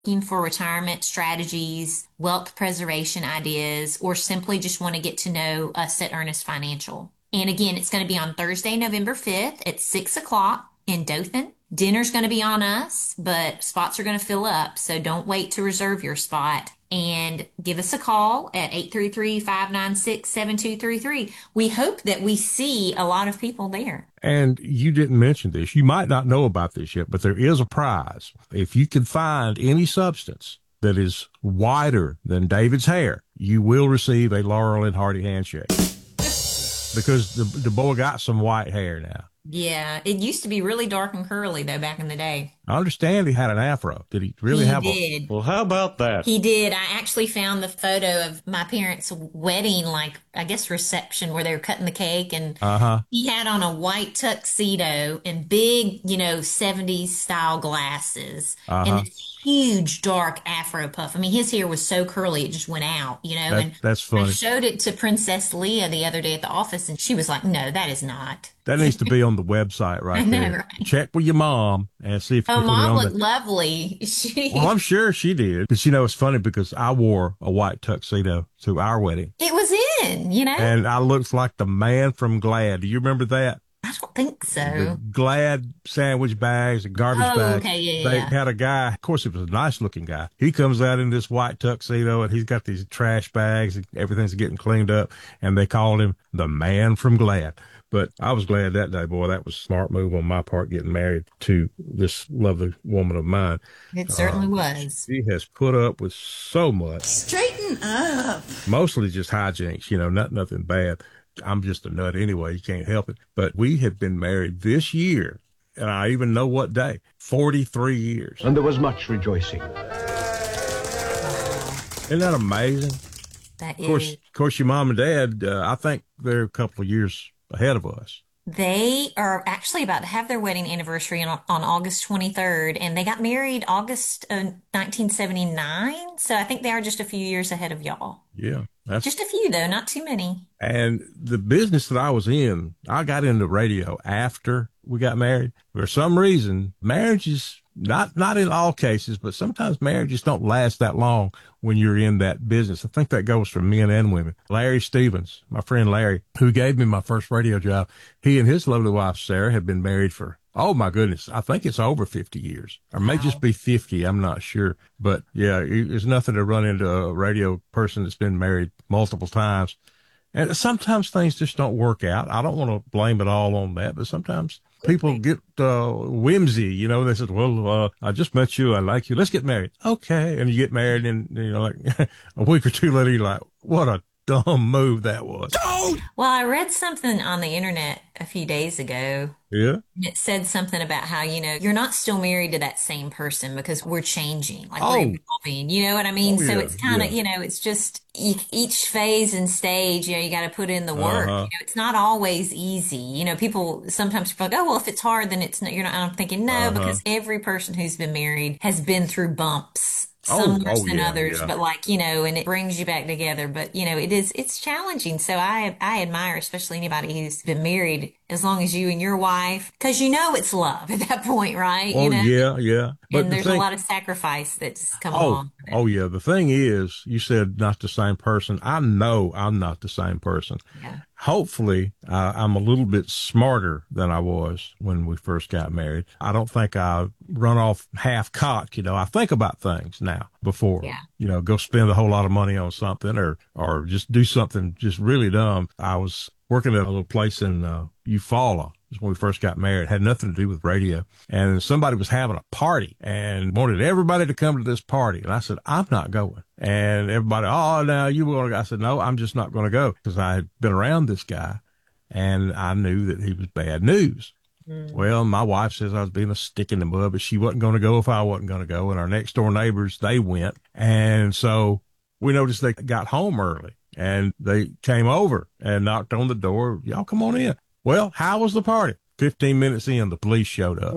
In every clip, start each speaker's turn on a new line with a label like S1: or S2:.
S1: looking for retirement strategies, wealth preservation ideas, or simply just want to get to know us at Ernest Financial. And again, it's going to be on Thursday, November 5th at 6 o'clock in Dothan. Dinner's going to be on us, but spots are going to fill up. So don't wait to reserve your spot and give us a call at 833-596-7233. We hope that we see a lot of people there.
S2: And you didn't mention this. You might not know about this yet, but there is a prize. If you can find any substance that is whiter than David's hair, you will receive a Laurel and Hardy handshake because the boy got some white hair now.
S1: Yeah, it used to be really dark and curly though back in the day.
S2: I understand he had an afro. Did he really
S1: He
S2: have a?
S1: did.
S3: Well, how about that?
S1: He did. I actually found the photo of my parents' wedding, like I guess reception where they were cutting the cake and
S2: Uh-huh.
S1: he had on a white tuxedo and big, 70s style glasses and
S2: Uh-huh.
S1: this huge dark afro puff. I mean, his hair was so curly it just went out, and
S2: That's
S1: I
S2: funny.
S1: showed it to Princess Leah the other day at the office and she was like, "No, that is not."
S2: That needs to be on the website
S1: I
S2: right
S1: know,
S2: there.
S1: right?
S2: Check with your mom and see if you
S1: Oh,
S2: can put it
S1: mom
S2: on
S1: looked
S2: the.
S1: lovely.
S2: Well,
S1: She
S2: I'm sure she did. But it's funny because I wore a white tuxedo to our wedding
S1: It was in.
S2: and I looked like the man from Glad. Do you remember that?
S1: I don't think
S2: The
S1: so.
S2: Glad sandwich bags and garbage
S1: Oh,
S2: bags.
S1: okay, yeah,
S2: They
S1: yeah.
S2: had a guy, of course, it was a nice looking guy. He comes out in this white tuxedo and he's got these trash bags and everything's getting cleaned up. And they called him the man from Glad. But I was glad that day, boy. That was a smart move on my part, getting married to this lovely woman of mine.
S1: It certainly was.
S2: She has put up with so much,
S4: Straighten up.
S2: mostly just hijinks, nothing bad. I'm just a nut anyway. You can't help it. But we have been married this year, and I even know what day, 43 years.
S5: And there was much rejoicing.
S1: Wow.
S2: Isn't that amazing?
S1: That
S2: Of course, your mom and dad, I think they're a couple of years ahead of us.
S1: They are actually about to have their wedding anniversary on August 23rd, and they got married August 1979. So I think they are just a few years ahead of y'all.
S2: Yeah, that's
S1: Just a few, though, not too many.
S2: And the business that I was in, I got into radio after we got married. For some reason, marriages, not in all cases, but sometimes marriages don't last that long when you're in that business. I think that goes for men and women. Larry Stevens, my friend Larry, who gave me my first radio job, he and his lovely wife, Sarah, have been married for, oh my goodness, I think it's over 50 years, or may just
S1: Wow.
S2: be 50. I'm not sure. But yeah, there's nothing to run into a radio person that's been married multiple times. And sometimes things just don't work out. I don't want to blame it all on that, but sometimes people get whimsy. They said, well, I just met you. I like you. Let's get married. Okay. And you get married and, like a week or two later, you're like, what a dumb move that was.
S1: Well, I read something on the internet a few days ago.
S2: Yeah.
S1: It said something about how, you're not still married to that same person because we're changing, like we're
S2: Oh,
S1: evolving, you know what I mean?
S2: oh
S1: So
S2: yeah.
S1: it's kind
S2: Yeah.
S1: of, it's just each phase and stage, you got to put in the work.
S2: Uh-huh.
S1: It's not always easy. People sometimes feel like, oh, well, if it's hard, then it's not, you're not, I'm thinking, no,
S2: Uh-huh.
S1: because every person who's been married has been through bumps.
S2: Oh,
S1: Some worse
S2: oh
S1: than
S2: yeah.
S1: others,
S2: Yeah.
S1: but and it brings you back together. But it's challenging. So I admire, especially anybody who's been married as long as you and your wife, because it's love at that point, right?
S2: Oh yeah. Yeah. But
S1: And
S2: the
S1: there's a
S2: thing,
S1: lot of sacrifice that's come
S2: Oh,
S1: along with it.
S2: oh yeah. The thing is, you said not the same person. I know I'm not the same person.
S1: Yeah.
S2: Hopefully, I'm a little bit smarter than I was when we first got married. I don't think I run off half cocked. I think about things now before,
S1: Yeah.
S2: go spend a whole lot of money on something or just do something just really dumb. I was working at a little place in Eufaula. When we first got married, had nothing to do with radio. And somebody was having a party and wanted everybody to come to this party. And I said, I'm not going. And everybody, oh, now you want to go. I said, no, I'm just not going to go because I had been around this guy and I knew that he was bad news. Well, my wife says I was being a stick in the mud, but she wasn't going to go if I wasn't going to go. And our next door neighbors, they went. And so we noticed they got home early and they came over and knocked on the door. Y'all come on in. Well, how was the party? 15 minutes in, the police showed up.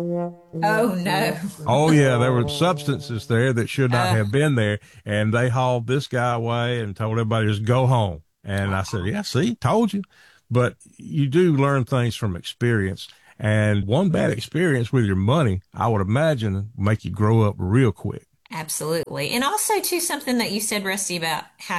S1: Oh no.
S2: Oh, yeah, there were substances there that should not
S1: Uh,
S2: have been there. And they hauled this guy away and told everybody just go home. And I said, yeah, see, told you. But you do learn things from experience. And one bad experience with your money, I would imagine, make you grow up real quick.
S1: Absolutely. And also too, something that you said, Rusty, about how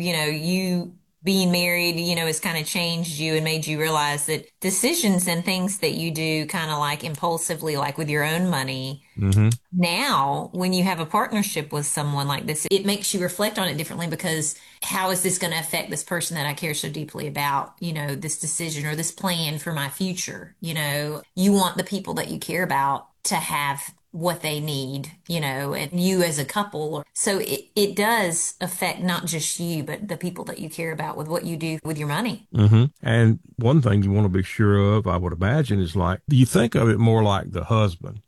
S1: you being married, has kind of changed you and made you realize that decisions and things that you do kind of like impulsively, like with your own money.
S2: Hmm.
S1: Now, when you have a partnership with someone like this, it makes you reflect on it differently because how is this going to affect this person that I care so deeply about, this decision or this plan for my future? You want the people that you care about to have what they need, and you as a couple. So it does affect not just you, but the people that you care about with what you do with your money.
S2: Hmm. And one thing you want to be sure of, I would imagine, is like, you think of it more like the husband.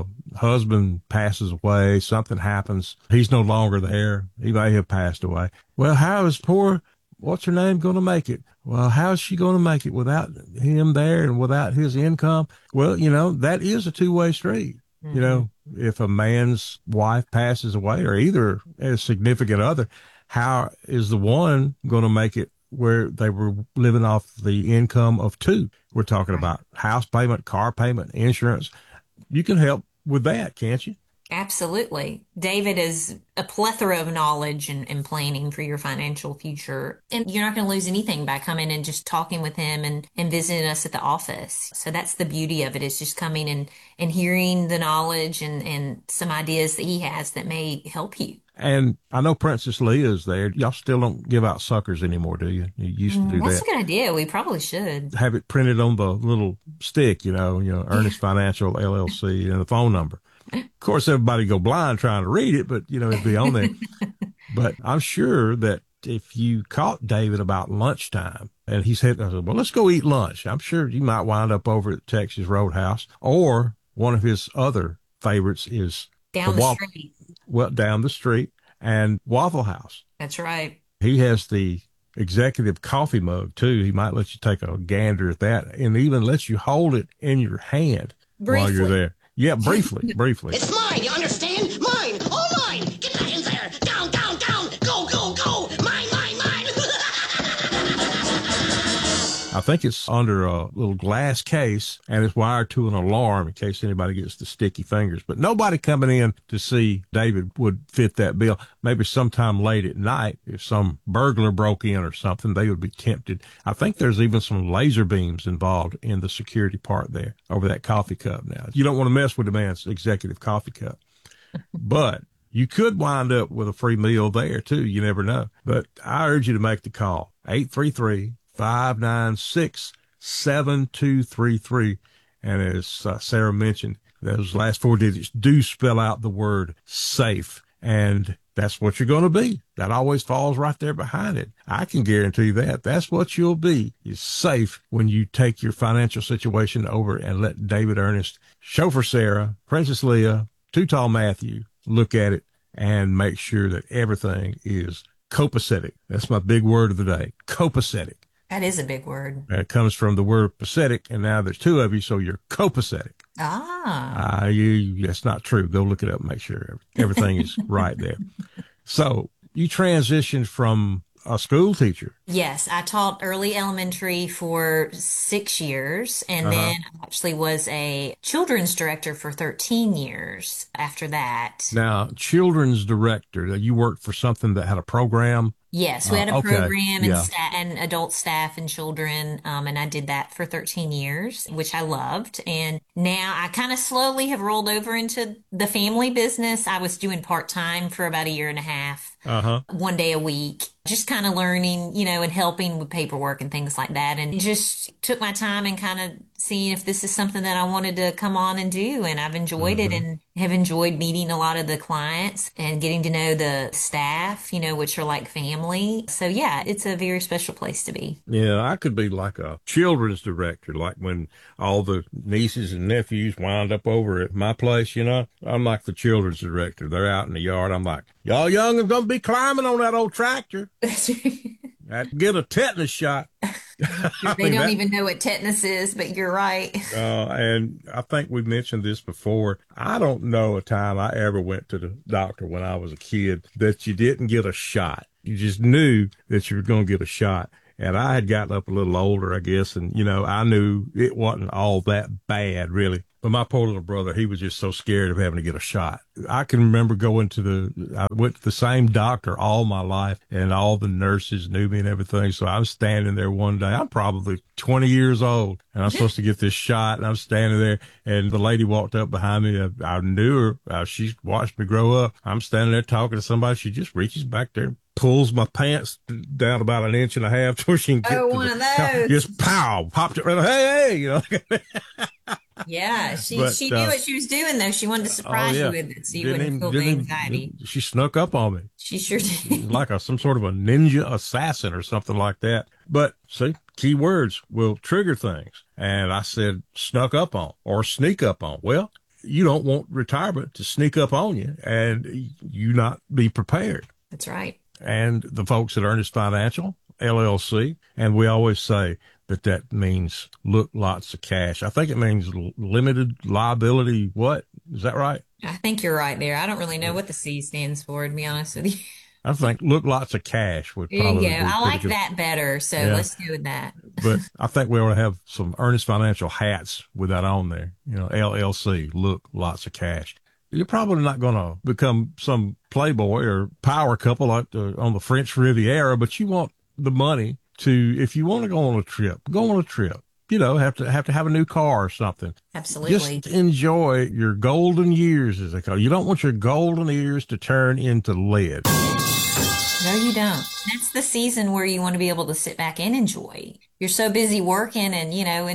S2: Husband passes away, something happens, he's no longer there, he may have passed away. Well, how is poor, what's her name, going to make it? Well, how is she going to make it without him there and without his income? Well, that is a two-way street. You
S1: Hmm.
S2: know, if a man's wife passes away or either a significant other, how is the one going to make it where they were living off the income of two? We're talking
S1: Right.
S2: about house payment, car payment, insurance. You can help with that, can't you?
S1: Absolutely. David is a plethora of knowledge and planning for your financial future. And you're not going to lose anything by coming and just talking with him and visiting us at the office. So that's the beauty of it is just coming and hearing the knowledge and some ideas that he has that may help you.
S2: And I know Princess Leah's there. Y'all still don't give out suckers anymore, do you? You used to do
S1: That's a
S2: that.
S1: good idea. We probably should.
S2: Have it printed on the little stick,
S1: Yeah.
S2: Ernest Financial LLC and the phone number. Of course, everybody go blind trying to read it, but it'd be on there. But I'm sure that if you caught David about lunchtime and he said, I said, well, let's go eat lunch. I'm sure you might wind up over at Texas Roadhouse, or one of his other favorites is the
S1: Down the
S2: Waffle,
S1: street.
S2: well, down the street and Waffle House.
S1: That's right.
S2: He has the executive coffee mug too. He might let you take a gander at that and even let you hold it in your hand while you're
S1: Briefly.
S2: there. Yeah, briefly, briefly.
S3: It's mine, you understand? Mine, all mine. Get back in there. Down, down, down. Go, go, go. Mine, mine, mine.
S2: I think it's under a little glass case and it's wired to an alarm in case anybody gets the sticky fingers. But nobody coming in to see David would fit that bill. Maybe sometime late at night, if some burglar broke in or something, they would be tempted. I think there's even some laser beams involved in the security part there over that coffee cup now. You don't want to mess with the man's executive coffee cup. But you could wind up with a free meal there too. You never know. But I urge you to make the call. 833-596-7233. And as Sarah mentioned, those last four digits do spell out the word safe. And that's what you're going to be. That always falls right there behind it. I can guarantee that. That's what you'll be, is safe when you take your financial situation over and let David Ernest, Chauffeur Sarah, Princess Leah, Too Tall Matthew look at it and make sure that everything is copacetic. That's my big word of the day, copacetic.
S1: That is a big word.
S2: It comes from the word pathetic, and now there's two of you, so you're copacetic.
S1: Ah.
S2: That's not true. Go look it up and make sure everything is right there. So you transitioned from a school teacher.
S1: Yes, I taught early elementary for 6 years and
S2: Uh-huh.
S1: then actually was a children's director for 13 years after that.
S2: Now, children's director, you worked for something that had a program.
S1: Yes, we had a
S2: Okay.
S1: program and
S2: Yeah.
S1: and adult staff and children, and I did that for 13 years, which I loved. And now I kind of slowly have rolled over into the family business. I was doing part-time for about a year and a half,
S2: Uh-huh.
S1: one day a week, just kind of learning, and helping with paperwork and things like that. And just took my time and kind of seeing if this is something that I wanted to come on and do. And I've enjoyed it
S2: Hmm.
S1: and have enjoyed meeting a lot of the clients and getting to know the staff, which are like family. So yeah, it's a very special place to be.
S2: Yeah, I could be like a children's director, like when all the nieces and nephews wind up over at my place. I'm like the children's director. They're out in the yard. I'm like, y'all young are going to be climbing on that old tractor. I'd get a tetanus shot. I
S1: They
S2: mean,
S1: don't
S2: that,
S1: even know what tetanus is, but you're right.
S2: and I think we mentioned this before. I don't know a time I ever went to the doctor when I was a kid that you didn't get a shot. You just knew that you were going to get a shot. And I had gotten up a little older, I guess, and I knew it wasn't all that bad, really. But my poor little brother, he was just so scared of having to get a shot. I can remember I went to the same doctor all my life, and all the nurses knew me and everything. So I'm standing there one day. I'm probably 20 years old, and I'm supposed to get this shot, and I'm standing there, and the lady walked up behind me. I knew her. She watched me grow up. I'm standing there talking to somebody. She just reaches back there, pulls my pants down about an inch and a half to where she can get
S1: Oh, one of those.
S2: Just pow, popped it right. Hey, you know.
S1: Yeah, she
S2: But,
S1: knew what she was doing, though. She wanted to surprise you with it, so you wouldn't feel the anxiety.
S2: She snuck up on me.
S1: She sure did.
S2: Like some sort of a ninja assassin or something like that. But see, key words will trigger things. And I said, snuck up on or sneak up on. Well, you don't want retirement to sneak up on you and you not be prepared.
S1: That's right.
S2: And the folks at Ernest Financial, LLC, and we always say that means look lots of cash. I think it means limited liability. What? Is that right?
S1: I think you're right there. I don't really know what the C stands for, to be honest with you.
S2: I think look lots of cash would
S1: There
S2: probably
S1: you go.
S2: be
S1: I like
S2: pretty good.
S1: that better, so
S2: Yeah.
S1: let's go with that.
S2: But I think we ought to have some Ernest Financial hats with that on there. You know, LLC, look lots of cash. You're probably not going to become some playboy or power couple like on the French Riviera, but you want the money to, if you want to go on a trip, go on a trip. You know, have to have a new car or something.
S1: Absolutely.
S2: Just enjoy your golden years, as they call it. You don't want your golden years to turn into lead.
S1: No, you don't. That's the season where you want to be able to sit back and enjoy. You're so busy working and,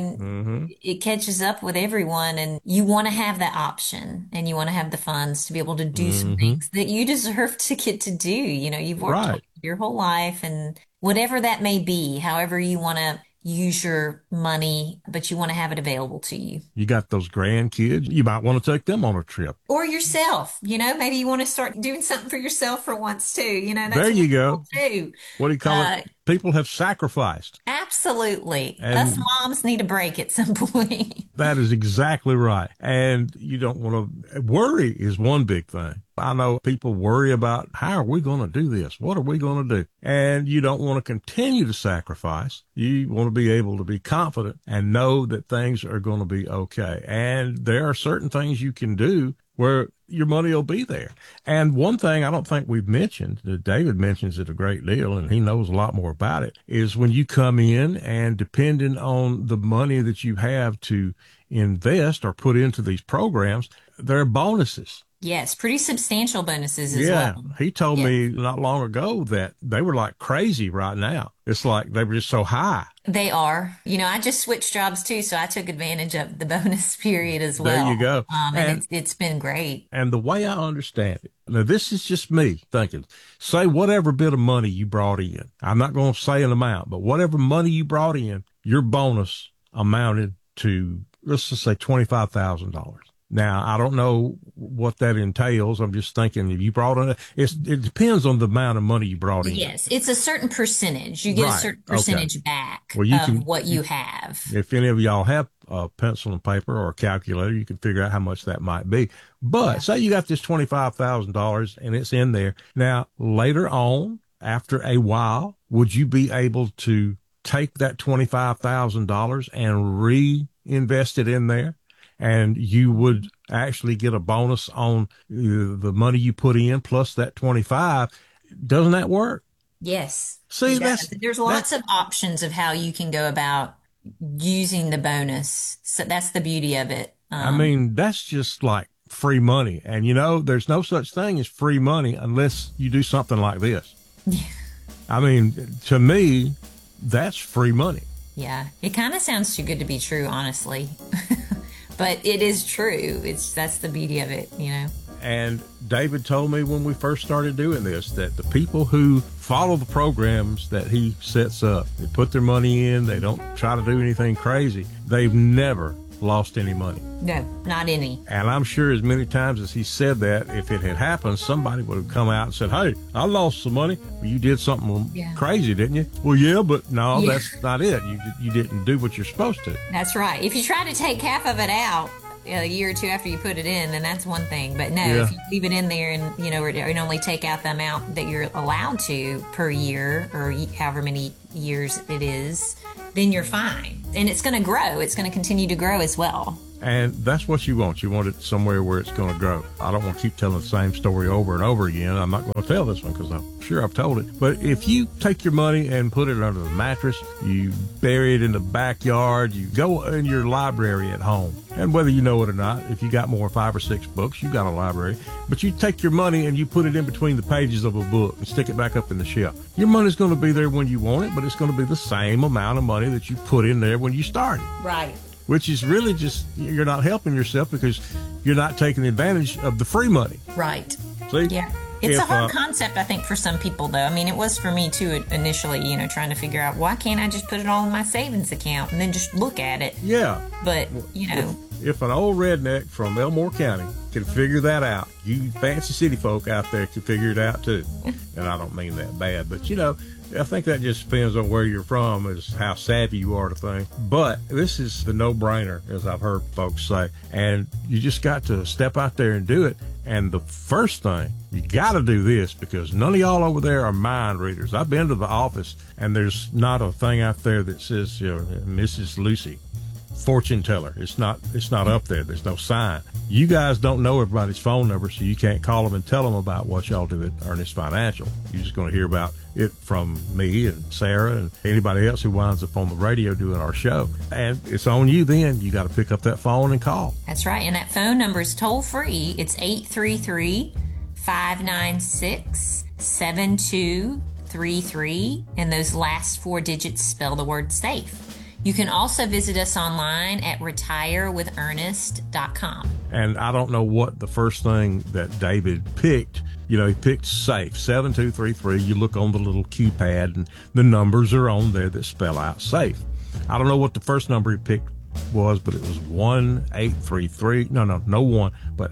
S1: it catches up with everyone and you want to have that option and you want to have the funds to be able to do some things that you deserve to get to do. You know, you've worked
S2: Right.
S1: your whole life and whatever that may be, however you want to use your money, but you want to have it available to you.
S2: You got those grandkids. You might want to take them on a trip.
S1: Or yourself, maybe you want to start doing something for yourself for once too. That's
S2: There you go.
S1: wonderful, too.
S2: What do you call it? People have sacrificed.
S1: Absolutely.
S2: And-
S1: Us moms need a break at some point.
S2: That is exactly right. And you don't want to worry is one big thing. I know people worry about how are we going to do this? What are we going to do? And you don't want to continue to sacrifice. You want to be able to be confident and know that things are going to be okay. And there are certain things you can do where your money will be there. And one thing I don't think we've mentioned, that David mentions it a great deal, and he knows a lot more about it, is when you come in and depending on the money that you have to invest or put into these programs, there are bonuses.
S1: Yes, pretty substantial bonuses as
S2: Yeah.
S1: well.
S2: He told me not long ago that they were like crazy right now. It's like they were just so high.
S1: They are. I just switched jobs too, so I took advantage of the bonus period as well.
S2: There you go.
S1: And it's been great.
S2: And the way I understand it, now this is just me thinking, say whatever bit of money you brought in. I'm not going to say an amount, but whatever money you brought in, your bonus amounted to, let's just say $25,000. Now, I don't know what that entails. I'm just thinking if you brought in, it depends on the amount of money you brought in.
S1: Yes, it's a certain percentage. You get a
S2: Right.
S1: certain percentage back
S2: Well, you
S1: of
S2: can-
S1: what you have.
S2: If any of y'all have a pencil and paper or a calculator, you can figure out how much that might be. But say you got this $25,000 and it's in there. Now, later on, after a while, would you be able to take that $25,000 and reinvest it in there? And you would actually get a bonus on the money you put in plus that 25. Doesn't that work?
S1: Yes.
S2: See,
S1: There's lots of options of how you can go about using the bonus. So that's the beauty of it.
S2: I mean, that's just like free money. And there's no such thing as free money unless you do something like this. I mean, to me, that's free money.
S1: Yeah, it kind of sounds too good to be true, honestly. But it is true. That's the beauty of it,
S2: And David told me when we first started doing this that the people who follow the programs that he sets up, they put their money in, they don't try to do anything crazy, they've never lost any money.
S1: No, not any.
S2: And I'm sure as many times as he said that, if it had happened, somebody would have come out and said, hey, I lost some money. Well, you did something crazy, didn't you? Well, yeah, but no, that's not it. You didn't do what you're supposed to.
S1: That's right. If you try to take half of it out a year or two after you put it in, then that's one thing. But no, if you leave it in there and, and only take out the amount that you're allowed to per year or however many years it is, then you're fine. And it's going to grow. It's going to continue to grow as well.
S2: And that's what you want. You want it somewhere where it's going to grow. I don't want to keep telling the same story over and over again. I'm not going to tell this one because I'm sure I've told it. But if you take your money and put it under the mattress, you bury it in the backyard, you go in your library at home. And whether you know it or not, if you got more than 5 or 6 books, you got a library. But you take your money and you put it in between the pages of a book and stick it back up in the shelf. Your money's going to be there when you want it, but it's going to be the same amount of money that you put in there when you started.
S1: Right.
S2: Which is really just, you're not helping yourself because you're not taking advantage of the free money.
S1: Right.
S2: See?
S1: Yeah. It's a hard concept, I think, for some people, though. I mean, it was for me, too, initially, trying to figure out, why can't I just put it all in my savings account and then just look at it?
S2: Yeah.
S1: But,
S2: If an old redneck from Elmore County can figure that out, you fancy city folk out there can figure it out, too. And I don't mean that bad, but, I think that just depends on where you're from, is how savvy you are to things. But this is the no-brainer, as I've heard folks say. And you just got to step out there and do it. And the first thing, you got to do this, because none of y'all over there are mind readers. I've been to the office, and there's not a thing out there that says, Mrs. Lucy, fortune teller. It's not up there. There's no sign. You guys don't know everybody's phone number, so you can't call them and tell them about what y'all do at Ernest Financial. You're just going to hear about it from me and Sarah and anybody else who winds up on the radio doing our show. And it's on you then. You got to pick up that phone and call.
S1: That's right. And that phone number is toll free. It's 833-596-7233. And those last 4 digits spell the word SAFE. You can also visit us online at retirewithernest.com.
S2: And I don't know what the first thing that David picked. He picked SAFE, 7233. You look on the little keypad and the numbers are on there that spell out SAFE. I don't know what the first number he picked was, but it was 1-833. No one, but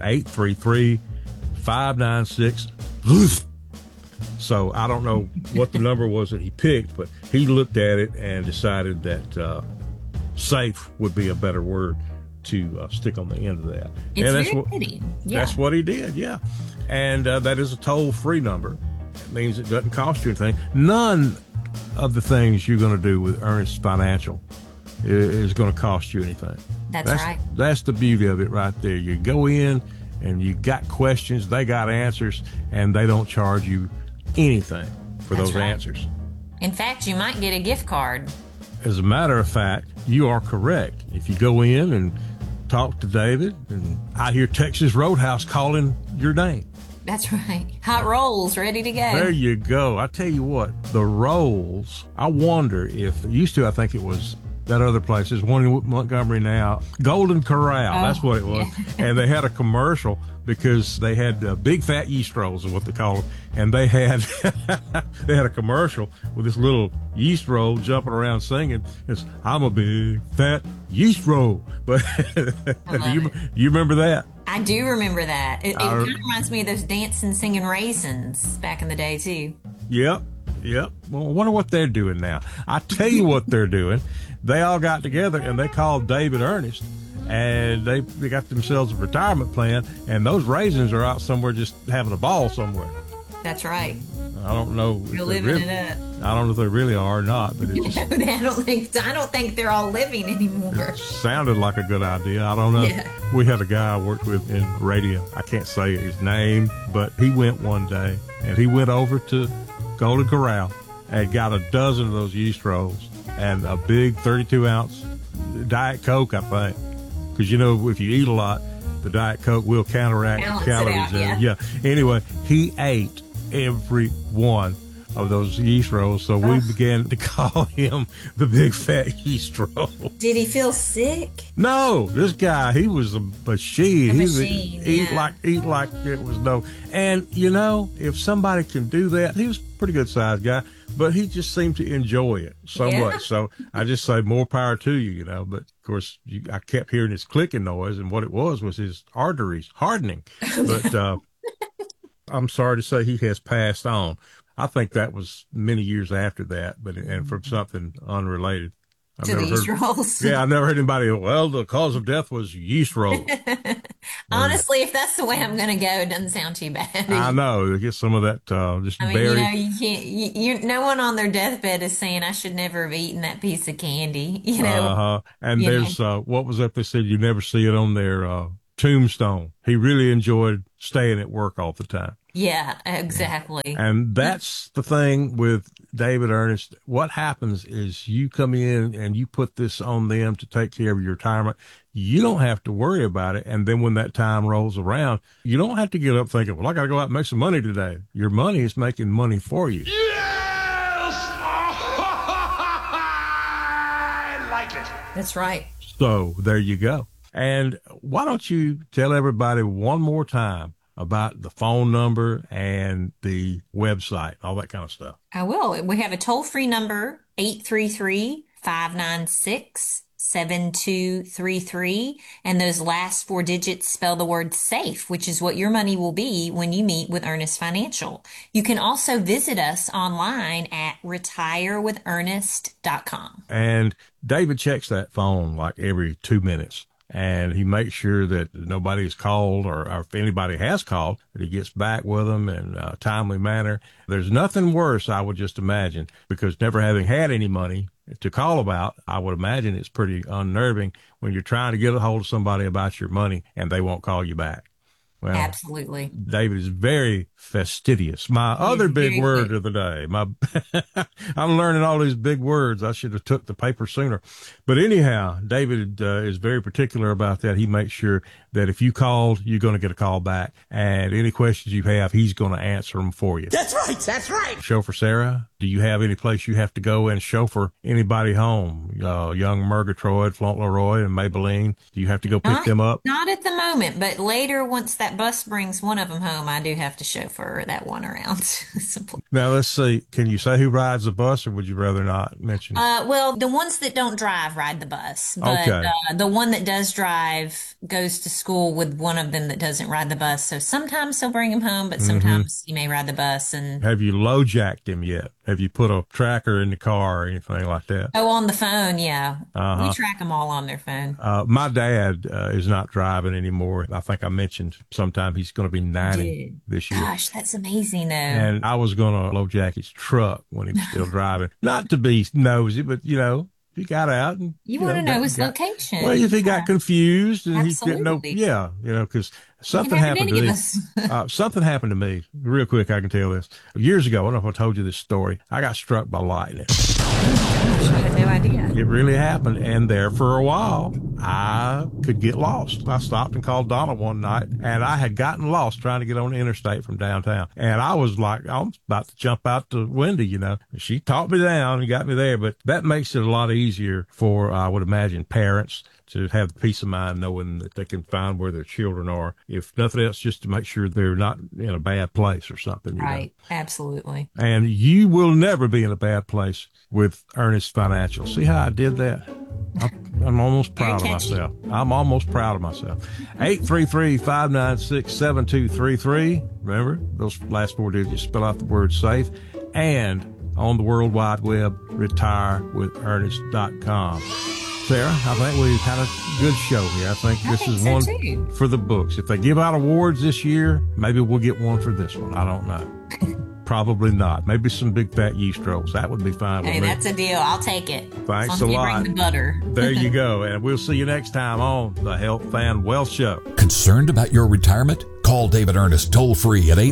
S2: 833-596. So I don't know what the number was that he picked, but he looked at it and decided that SAFE would be a better word to stick on the end of that.
S1: It's
S2: and
S1: very fitting. Yeah.
S2: That's what he did, yeah. And that is a toll-free number. It means it doesn't cost you anything. None of the things you're going to do with Ernest Financial is going to cost you anything.
S1: That's right.
S2: That's the beauty of it right there. You go in and you got questions, they got answers, and they don't charge you anything for those answers.
S1: In fact, you might get a gift card.
S2: As a matter of fact, you are correct. If you go in and talk to David, and I hear Texas Roadhouse calling your name.
S1: That's right. Hot rolls ready to go.
S2: There you go. I tell you what, the rolls, I wonder if, used to, I think it was that other place. There's one in Montgomery now, Golden Corral. That's what it was. Yeah. And they had a commercial because they had big fat yeast rolls is what they call them. And they had a commercial with this little yeast roll jumping around singing. It's, I'm a big fat yeast roll. But you remember that?
S1: I do remember that. It kind of reminds me of those dancing, singing raisins back in the day, too.
S2: Yep. Well, I wonder what they're doing now. I tell you what they're doing. They all got together and they called David Ernest, and they got themselves a retirement plan, and those raisins are out somewhere just having a ball somewhere.
S1: That's right.
S2: I don't know.
S1: You're living it up.
S2: I don't know if they really are or not, but it just,
S1: I don't think they're all living anymore.
S2: It sounded like a good idea. I don't know.
S1: Yeah.
S2: We had a guy I worked with in radio. I can't say his name, but he went one day and he went over to Golden Corral and got a dozen of those yeast rolls and a big 32-ounce Diet Coke, I think. Because, if you eat a lot, the Diet Coke will counteract the calories. Yeah. Anyway, he ate every one of those yeast rolls, so we began to call him the big fat yeast roll.
S1: Did he feel sick?
S2: No, this guy, he was a machine. Eat like it was no. And if somebody can do that, he was a pretty good sized guy, but he just seemed to enjoy it so much. So I just say more power to you, But of course, I kept hearing this clicking noise, and what it was his arteries hardening. But I'm sorry to say he has passed on. I think that was many years after that, and from something unrelated.
S1: To the yeast rolls?
S2: Yeah, I never heard anybody, the cause of death was yeast rolls.
S1: Honestly, if that's the way I'm going to go, it doesn't sound too bad.
S2: I know, get some of that just
S1: I mean,
S2: berry.
S1: you can't, no one on their deathbed is saying I should never have eaten that piece of candy,
S2: And
S1: you know.
S2: there's what was that they said you never see it on their tombstone. He really enjoyed staying at work all the time.
S1: Yeah, exactly.
S2: And that's the thing with David Ernest. What happens is you come in and you put this on them to take care of your retirement. You don't have to worry about it. And then when that time rolls around, you don't have to get up thinking, well, I got to go out and make some money today. Your money is making money for you.
S3: Yes! I like it.
S1: That's right.
S2: So there you go. And why don't you tell everybody one more time about the phone number and the website, all that kind of stuff?
S1: I will. We have a toll-free number, 833-596-7233. And those last 4 digits spell the word SAFE, which is what your money will be when you meet with Ernest Financial. You can also visit us online at retirewithernest.com.
S2: And David checks that phone like every 2 minutes. And he makes sure that nobody's called or if anybody has called, that he gets back with them in a timely manner. There's nothing worse, I would just imagine, because never having had any money to call about, I would imagine it's pretty unnerving when you're trying to get a hold of somebody about your money and they won't call you back. Well,
S1: Absolutely.
S2: David is very fastidious. My other big word of the day. I'm learning all these big words. I should have took the paper sooner. But anyhow, David is very particular about that. He makes sure that if you called, you're going to get a call back. And any questions you have, he's going to answer them for you.
S3: That's right. That's right.
S2: Chauffeur Sarah, do you have any place you have to go and chauffeur anybody home? Young Murgatroyd, Fauntleroy, and Maybelline, do you have to go pick them up?
S1: Not at the moment, but later, once that bus brings one of them home, I do have to chauffeur that one around.
S2: Now, let's see. Can you say who rides the bus, or would you rather not mention?
S1: Well, the ones that don't drive ride the bus, but
S2: Okay.
S1: The one that does drive goes to school with one of them that doesn't ride the bus. So sometimes he'll bring him home, but sometimes he may ride the bus. And
S2: Have you low jacked him yet? Have you put a tracker in the car or anything like that?
S1: oh, on the phone, yeah, we track them all on their phone.
S2: My dad is not driving anymore. I think I mentioned sometime he's going to be 90 this year.
S1: Gosh, that's amazing, though.
S2: And I was going to low jack his truck when he was still driving. Not to be nosy, but, he got out and
S1: You want to know his location.
S2: Well, if he got confused and
S1: Absolutely.
S2: he didn't know, because something
S1: happen to
S2: happened to
S1: any
S2: me.
S1: of us.
S2: Something happened to me real quick. I can tell this years ago. I don't know if I told you this story. I got struck by lightning.
S1: I had no idea.
S2: It really happened. And there for a while, I could get lost. I stopped and called Donna one night, and I had gotten lost trying to get on the interstate from downtown. And I was like, I was about to jump out the window, She talked me down and got me there. But that makes it a lot easier for, I would imagine, parents to have the peace of mind knowing that they can find where their children are. If nothing else, just to make sure they're not in a bad place or something.
S1: Right. Absolutely.
S2: And you will never be in a bad place with Ernest Financial. See how I did that? I'm almost proud of myself. I'm almost proud of myself. 833-596-7233. Remember, those last 4 digits spell out the word SAFE. And on the World Wide Web, retirewithernest.com. Sarah, I think we've had a good show here. I think this is one for the books. If they give out awards this year, maybe we'll get one for this one. I don't know. Probably not. Maybe some big fat yeast rolls. That would be fine with me.
S1: Hey, that's a deal. I'll take it.
S2: Thanks
S1: as
S2: a
S1: long as
S2: lot.
S1: you bring the butter.
S2: There you go. And we'll see you next time on the Health and Wealth Show.
S4: Concerned about your retirement? Call David Ernest toll free at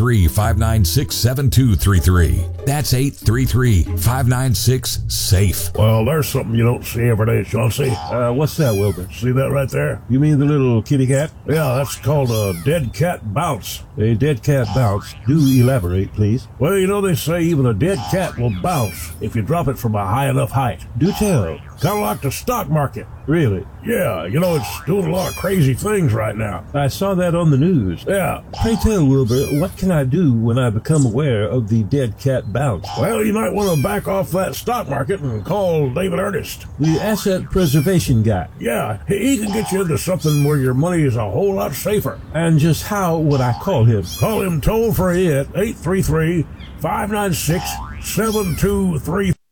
S4: 833-596-7233. That's 833-596-SAFE.
S5: Well, there's something you don't see every day, Chauncey.
S6: What's that, Wilbur?
S5: See that right there?
S6: You mean the little kitty cat?
S5: Yeah, that's called a dead cat bounce.
S6: A dead cat bounce. Do elaborate, please.
S5: Well, they say even a dead cat will bounce if you drop it from a high enough height.
S6: Do tell.
S5: Kind of like the stock market.
S6: Really?
S5: Yeah, it's doing a lot of crazy things right now.
S6: I saw that on the news.
S5: Yeah.
S6: Pray tell, Wilbur, what can I do when I become aware of the dead cat bounce?
S5: Well, you might want to back off that stock market and call David Ernest.
S6: The asset preservation guy.
S5: Yeah, he can get you into something where your money is a whole lot safer.
S6: And just how would I call him?
S5: Call him toll free at 833-596-7233.